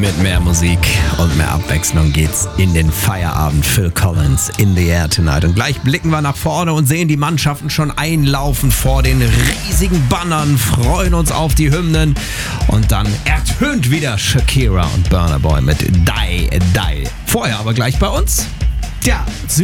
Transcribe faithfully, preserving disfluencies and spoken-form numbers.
Mit mehr Musik und mehr Abwechslung geht's in den Feierabend. Phil Collins, In the Air Tonight. Und gleich blicken wir nach vorne und sehen die Mannschaften schon einlaufen vor den riesigen Bannern, freuen uns auf die Hymnen. Und dann ertönt wieder Shakira und Burna Boy mit Die, Die. Vorher aber gleich bei uns. Tja,